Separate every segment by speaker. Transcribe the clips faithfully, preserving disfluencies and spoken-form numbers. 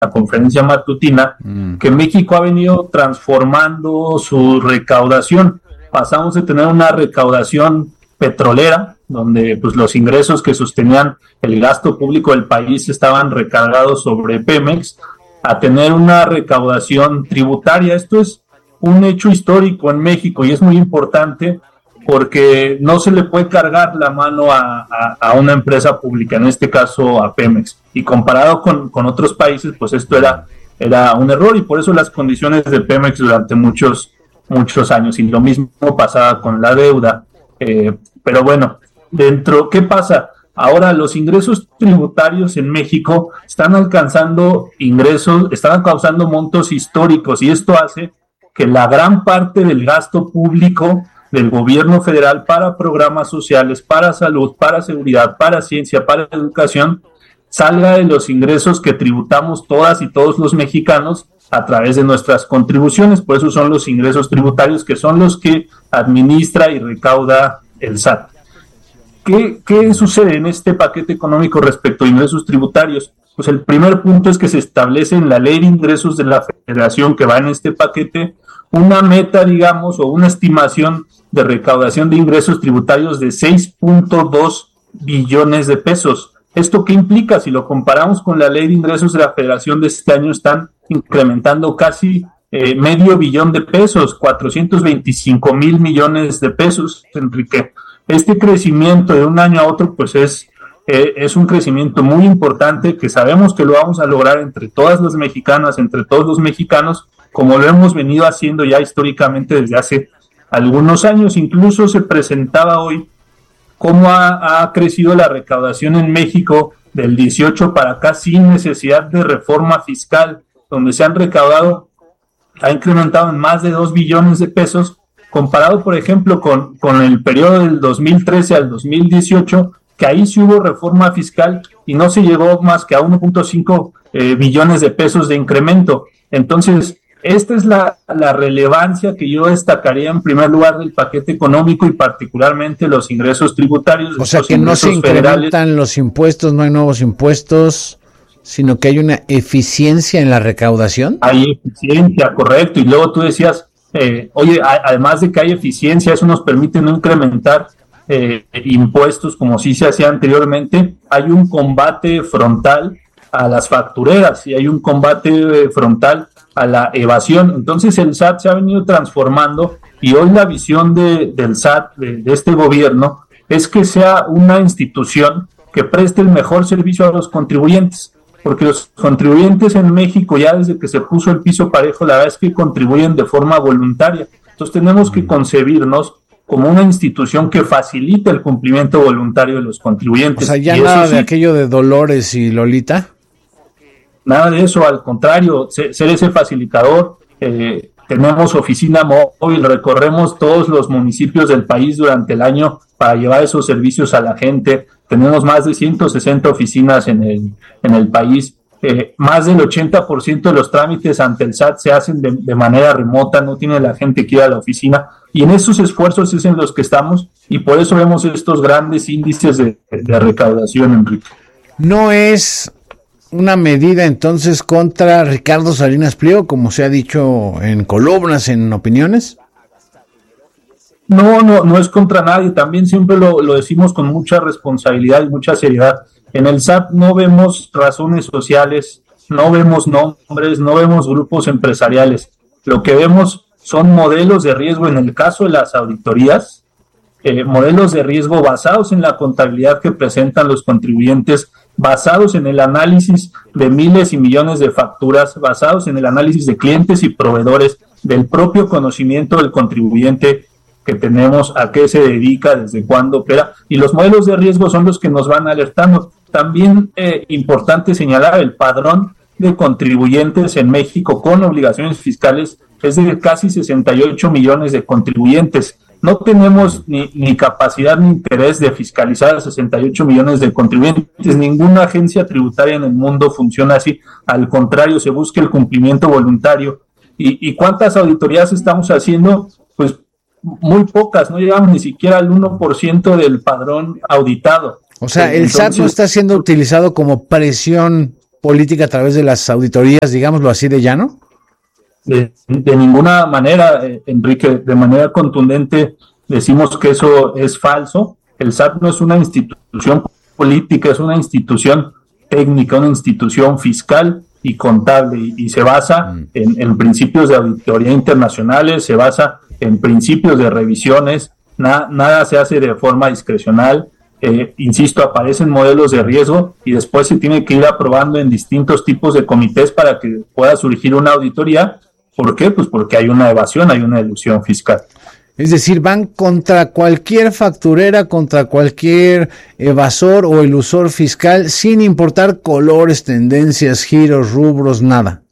Speaker 1: la conferencia matutina, mm. que México ha venido transformando su recaudación. Pasamos de tener una recaudación petrolera, donde pues los ingresos que sostenían el gasto público del país estaban recargados sobre Pemex, a tener una recaudación tributaria. Esto es un hecho histórico en México y es muy importante porque no se le puede cargar la mano a, a, a una empresa pública, en este caso a Pemex, y comparado con, con otros países, pues esto era, era un error, y por eso las condiciones de Pemex durante muchos, muchos años, y lo mismo pasaba con la deuda. Eh, pero bueno, dentro, ¿qué pasa? Ahora los ingresos tributarios en México están alcanzando ingresos, están alcanzando montos históricos, y esto hace que la gran parte del gasto público del gobierno federal para programas sociales, para salud, para seguridad, para ciencia, para educación, salga de los ingresos que tributamos todas y todos los mexicanos a través de nuestras contribuciones. Por eso son los ingresos tributarios, que son los que administra y recauda el S A T. ¿Qué, qué sucede en este paquete económico respecto a ingresos tributarios? Pues el primer punto es que se establece en la ley de ingresos de la Federación, que va en este paquete, una meta, digamos, o una estimación de recaudación de ingresos tributarios de seis punto dos billones de pesos. ¿Esto qué implica? Si lo comparamos con la ley de ingresos de la Federación de este año, están incrementando casi eh, medio billón de pesos, cuatrocientos veinticinco mil millones de pesos, Enrique. Este crecimiento de un año a otro, pues es, eh, es un crecimiento muy importante, que sabemos que lo vamos a lograr entre todas las mexicanas, entre todos los mexicanos, como lo hemos venido haciendo ya históricamente desde hace algunos años. Incluso se presentaba hoy cómo ha, ha crecido la recaudación en México del dieciocho para acá sin necesidad de reforma fiscal, donde se han recaudado, ha incrementado en más de dos billones de pesos, comparado, por ejemplo, con, con el periodo del dos mil trece al dos mil dieciocho, que ahí sí hubo reforma fiscal y no se llegó más que a uno punto cinco eh, billones de pesos de incremento. Entonces, esta es la, la relevancia que yo destacaría en primer lugar del paquete económico, y particularmente los ingresos tributarios.
Speaker 2: O sea, que no se incrementan federales. Los impuestos, no hay nuevos impuestos, sino que hay una eficiencia en la recaudación.
Speaker 1: Hay eficiencia, correcto. Y luego tú decías, eh, oye, a, además de que hay eficiencia, eso nos permite no incrementar eh, impuestos como sí se hacía anteriormente. Hay un combate frontal a las factureras y hay un combate eh, frontal a la evasión. Entonces el S A T se ha venido transformando, y hoy la visión de, del S A T, de, de este gobierno, es que sea una institución que preste el mejor servicio a los contribuyentes, porque los contribuyentes en México, ya desde que se puso el piso parejo, la verdad es que contribuyen de forma voluntaria. Entonces tenemos que concebirnos como una institución que facilite el cumplimiento voluntario de los contribuyentes.
Speaker 2: O sea, ya nada sí, de aquello de Dolores y Lolita.
Speaker 1: Nada de eso, al contrario, ser, ser ese facilitador. Eh, tenemos oficina móvil, recorremos todos los municipios del país durante el año para llevar esos servicios a la gente. Tenemos más de ciento sesenta oficinas en el, en el país. Eh, más del ochenta por ciento de los trámites ante el S A T se hacen de, de manera remota, no tiene la gente que ir a la oficina, y en esos esfuerzos es en los que estamos, y por eso vemos estos grandes índices de, de recaudación, Enrique.
Speaker 2: No es una medida entonces contra Ricardo Salinas Pliego, como se ha dicho en columnas, en opiniones.
Speaker 1: No, no, no es contra nadie. También siempre lo, lo decimos con mucha responsabilidad y mucha seriedad. En el S A T no vemos razones sociales, no vemos nombres, no vemos grupos empresariales. Lo que vemos son modelos de riesgo, en el caso de las auditorías, eh, modelos de riesgo basados en la contabilidad que presentan los contribuyentes, basados en el análisis de miles y millones de facturas, basados en el análisis de clientes y proveedores, del propio conocimiento del contribuyente que tenemos, a qué se dedica, desde cuándo opera, y los modelos de riesgo son los que nos van alertando. También eh, importante señalar, el padrón de contribuyentes en México con obligaciones fiscales es de casi sesenta y ocho millones de contribuyentes. No tenemos ni, ni capacidad ni interés de fiscalizar a sesenta y ocho millones de contribuyentes. Ninguna agencia tributaria en el mundo funciona así. Al contrario, se busca el cumplimiento voluntario. ¿Y, y cuántas auditorías estamos haciendo? Pues muy pocas, no llegamos ni siquiera al uno por ciento del padrón auditado.
Speaker 2: O sea, el Entonces, S A T no está siendo utilizado como presión política a través de las auditorías, digámoslo así de llano?
Speaker 1: De, de ninguna manera, eh, Enrique, de manera contundente decimos que eso es falso. El S A T no es una institución política, es una institución técnica, una institución fiscal y contable, y, y se basa mm. en, en principios de auditoría internacionales, se basa en principios de revisiones, na, nada se hace de forma discrecional. Eh, insisto, aparecen modelos de riesgo y después se tiene que ir aprobando en distintos tipos de comités para que pueda surgir una auditoría. ¿Por qué? Pues porque hay una evasión, hay una elusión fiscal.
Speaker 2: Es decir, van contra cualquier facturera, contra cualquier evasor o elusor fiscal, sin importar colores, tendencias, giros, rubros, nada.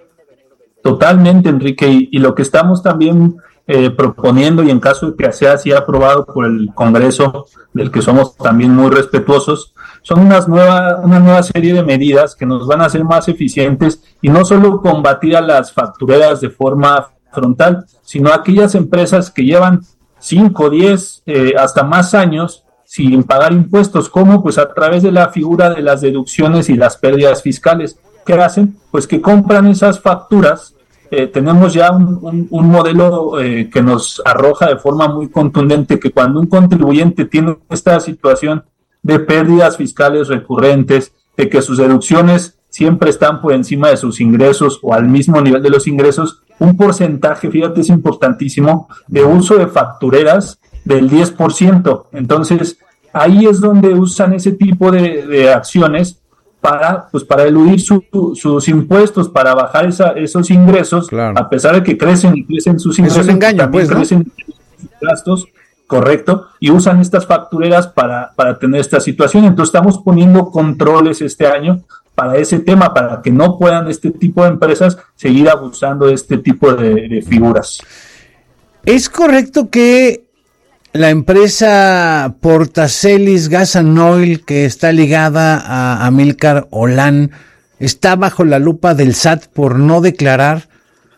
Speaker 1: Totalmente, Enrique, y, y lo que estamos también eh, proponiendo, y en caso de que sea así aprobado por el Congreso, del que somos también muy respetuosos, son unas nueva, una nueva serie de medidas que nos van a hacer más eficientes y no solo combatir a las factureras de forma frontal, sino a aquellas empresas que llevan cinco, diez, eh, hasta más años sin pagar impuestos. ¿Cómo? Pues a través de la figura de las deducciones y las pérdidas fiscales. ¿Qué hacen? Pues que compran esas facturas. Eh, tenemos ya un, un, un modelo eh, que nos arroja de forma muy contundente que cuando un contribuyente tiene esta situación de pérdidas fiscales recurrentes, de que sus deducciones siempre están por encima de sus ingresos o al mismo nivel de los ingresos, un porcentaje, fíjate, es importantísimo, de uso de factureras del diez por ciento. Entonces, ahí es donde usan ese tipo de, de acciones para, pues, para eludir su, sus impuestos, para bajar esa, esos ingresos, claro. A pesar de que crecen y crecen sus ingresos,
Speaker 2: es un engaño,
Speaker 1: también
Speaker 2: pues,
Speaker 1: crecen sus gastos, correcto, y usan estas factureras para, para tener esta situación. Entonces, estamos poniendo controles este año para ese tema, para que no puedan este tipo de empresas seguir abusando de este tipo de, de figuras.
Speaker 2: ¿Es correcto que la empresa Portacelis Gas and Oil, que está ligada a Amílcar Olan, está bajo la lupa del S A T por no declarar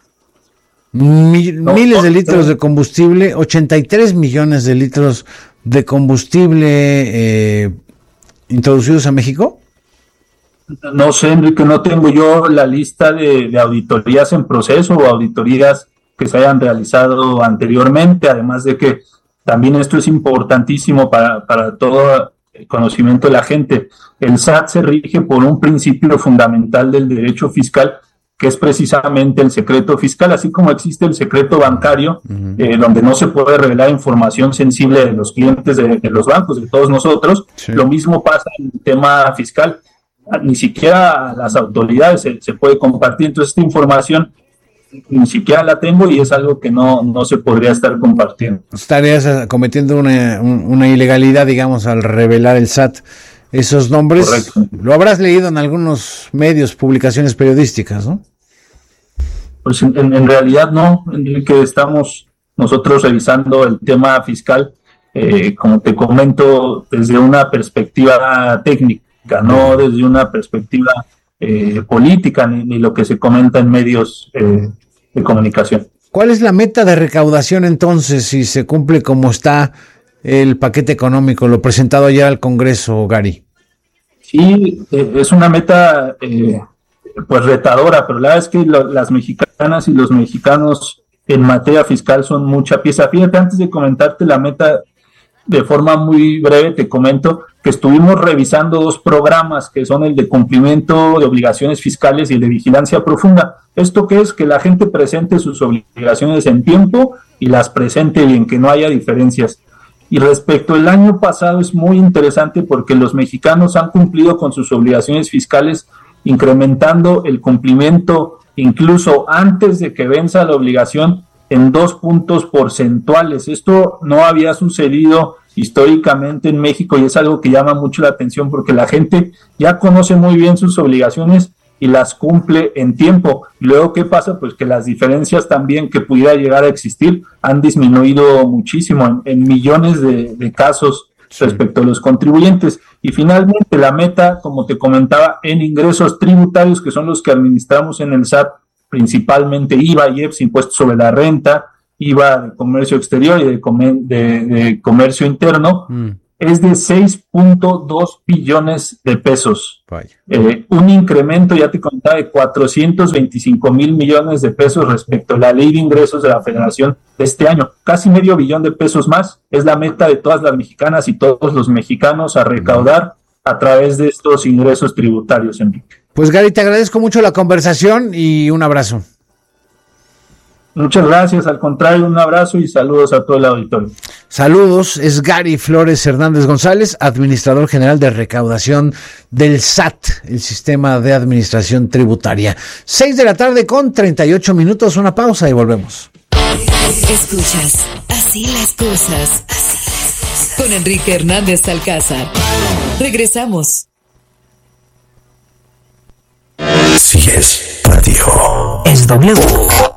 Speaker 2: mi, no, miles de litros no. de combustible, ochenta y tres millones de litros de combustible eh, introducidos a México?
Speaker 1: No sé, Enrique, no tengo yo la lista de, de auditorías en proceso o auditorías que se hayan realizado anteriormente, además de que también esto es importantísimo para, para todo el conocimiento de la gente. El S A T se rige por un principio fundamental del derecho fiscal, que es precisamente el secreto fiscal, así como existe el secreto bancario, uh-huh. eh, donde no se puede revelar información sensible de los clientes de, de los bancos, de todos nosotros. Sí. Lo mismo pasa en el tema fiscal. Ni siquiera las autoridades se, se puede compartir, entonces esta información ni siquiera la tengo y es algo que no, no se podría estar compartiendo.
Speaker 2: Estarías cometiendo una, una ilegalidad, digamos, al revelar el S A T esos nombres. Correcto. Lo habrás leído en algunos medios, publicaciones periodísticas, ¿no?
Speaker 1: Pues en, en realidad no, Enrique, estamos nosotros revisando el tema fiscal, eh, como te comento, desde una perspectiva técnica, no desde una perspectiva eh, política, ni, ni lo que se comenta en medios eh, de comunicación.
Speaker 2: ¿Cuál es la meta de recaudación entonces, si se cumple como está el paquete económico, lo presentado ayer al Congreso, Gary?
Speaker 1: Sí, eh, es una meta eh, pues retadora, pero la verdad es que lo, las mexicanas y los mexicanos en materia fiscal son mucha pieza. Fíjate, antes de comentarte la meta, de forma muy breve te comento que estuvimos revisando dos programas que son el de cumplimiento de obligaciones fiscales y el de vigilancia profunda. ¿Esto qué es? Que la gente presente sus obligaciones en tiempo y las presente bien, que no haya diferencias. Y respecto al año pasado es muy interesante porque los mexicanos han cumplido con sus obligaciones fiscales, incrementando el cumplimiento incluso antes de que venza la obligación en dos puntos porcentuales. Esto no había sucedido históricamente en México y es algo que llama mucho la atención porque la gente ya conoce muy bien sus obligaciones y las cumple en tiempo. Y luego, ¿qué pasa? Pues que las diferencias también que pudiera llegar a existir han disminuido muchísimo en, en millones de, de casos respecto a los contribuyentes. Y finalmente la meta, como te comentaba, en ingresos tributarios, que son los que administramos en el S A T, principalmente I V A, I E P S, impuestos sobre la renta, I V A de comercio exterior y de, comer, de, de comercio interno, mm. es de seis punto dos billones de pesos. Eh, un incremento, ya te contaba, de cuatrocientos veinticinco mil millones de pesos respecto a la ley de ingresos de la Federación de este año. Casi medio billón de pesos más. Es la meta de todas las mexicanas y todos los mexicanos a recaudar a través de estos ingresos tributarios, Enrique.
Speaker 2: Pues Gary, te agradezco mucho la conversación y un abrazo.
Speaker 1: Muchas gracias, al contrario, un abrazo y saludos a todo el auditorio.
Speaker 2: Saludos, es Gary Flores Hernández González, administrador general de recaudación del S A T, el Sistema de Administración Tributaria. Seis de la tarde con treinta y ocho minutos, una pausa y volvemos.
Speaker 3: Escuchas, así las cosas, así las cosas. Con Enrique Hernández Alcázar. Regresamos.
Speaker 4: Si es radio.
Speaker 3: Es W.